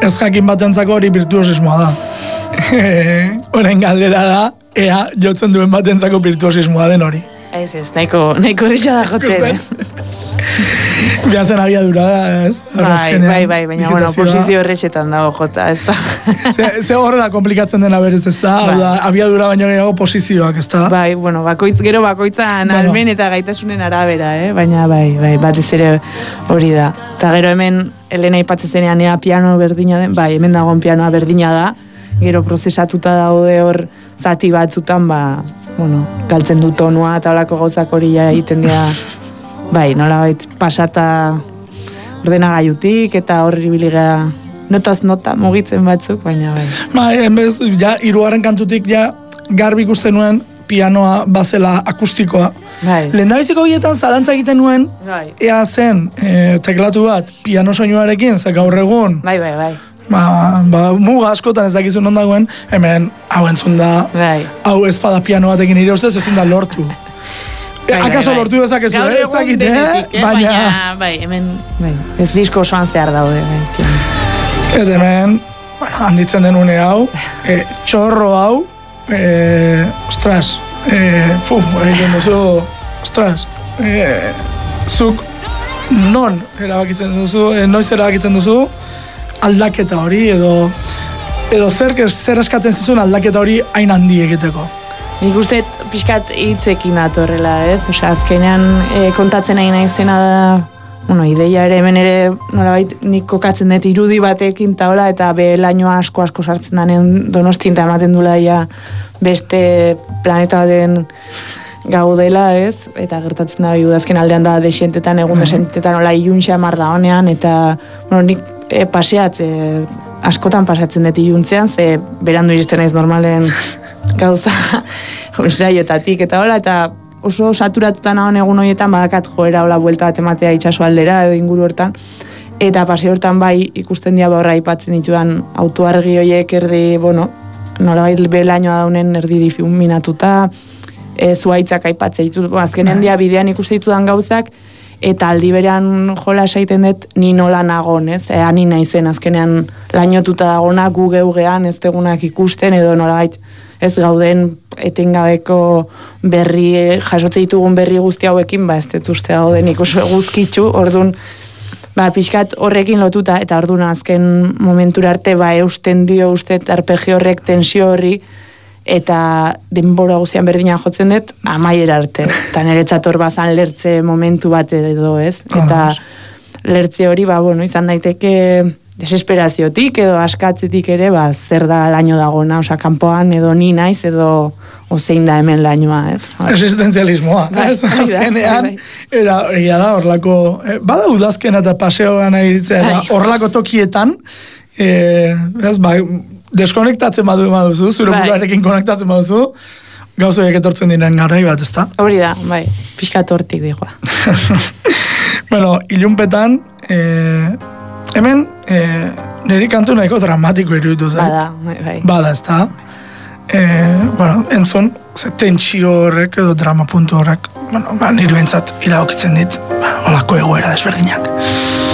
Ez jakin batentzako hori virtuosismoa da. Horen galdera da, ea jotzen duen batentzako virtuosismoa den hori. Ez, nahiko risa da jotzen. Biazen abiadura da, ez? Bai, baina, posizio horretxetan dago jota, ez da. Ze hor da komplikatzen dena berez, ez da? Abiadura baino gehiago posizioak, ez da? Bai, gero bakoitzan almen eta gaitasunen arabera, baina bai, batez ere hori da. Eta gero hemen, Elena aipatzen zenean ea piano berdina den, bai, hemen dagoen pianoa berdina da, gero prozesatuta daude hor zati batzutan, galtzen du tonua eta holako gauzak hori egiten dira, bai, nolabait pasata ordenagailutik eta horri biligea notaz nota mugitzen batzuk, baina bai. Bai, enbez, ja, 3. kantutik ja garbi ikusten nuen pianoa bazela akustikoa. Bai. Lehendabiziko bietan zalantza egiten nuen, ea zen teklatu bat piano soinuarekin, ze gaur egun. Bai. Muga askotan ez dakizun ondagoen, hemen hau entzun da, hau ezpada piano batekin nire ustez ezin da lortu. Akaso lortu dezakezu, ez dakit, baina, hemen, ez disko osoan zehar daude. Ez hemen, handitzen den une hau, txorro hau, ostras, egiten duzu, ostras, zuk non erabakitzen duzu, noiz erabakitzen duzu, aldaketa hori, edo zer eskatzen zizun aldaketa hori hain handi egiteko. Nik uste pixkat hitzekin datorrela, ez? Osea, azkenean kontatzen nahi naizena da, ideia ere, hemen ere, nolabait, nik kokatzen dut irudi batekin taola, eta lainoa asko sartzen danen Donostin eta ematen dula ja beste planeta den gaudela, ez? Eta gertatzen da, udazken aldean da desientetan, egun desientetan, hola iluntxa mar da honean, eta, nik askotan pasatzen dut iluntzean, ze berandu iristen naiz normalen gauza saioetatik eta hola, eta oso saturatuta nagoen egun horietan badakat joera hola buelta bat ematea itxaso aldera edo inguru hortan, eta paseo hortan bai ikusten dira horra aipatzen ditudan autoargi horiek erdi, nolabait belainoa daunen erdi difuminatuta, zuaitzak aipatzen ditu, azkenen dia bidean ikusten ditudan gauzak, eta aldi berean jola esaiten dut ni nola nagon, ez? Ani naizen azkenean lainotuta dagona gu geugean ez degunak ikusten edo nolabait ez gauden etengabeko berri, jasotze ditugun berri guzti hauekin, ez dut uste gauden ikuso guzkitzu, orduan, pixkat horrekin lotuta, eta orduan azken momentura arte, eusten dio uste arpegio horrek tensio horri, eta denbora guztian berdinan jotzen dut, amaiera arte. Eta niretzat hor bazan lertze momentu bat edo, ez? Eta lertze hori, izan daiteke desesperaziotik edo askatzetik ere, zer da laino dagona, kanpoan edo ni naiz edo zein da hemen lainoa, ez? Existenzialismoa, ez? Azkenean, eta egia da, horlako, bada udazkena eta paseoan iritzea, horlako tokietan, ez, deskonektatzen baduzu, zure buruarekin konektatzen baduzu, gauzoiek etortzen diren garai bat, ez da? Hori da, pixkat hortik digoa. Ilunpetan, hemen, niri kantu nahiko dramatiko iruditu zait. Bada, ez da? Entzun, tentsio horrek edo drama puntu horrek, niri bentsat iradokitzen dit, holako egoera desberdinak.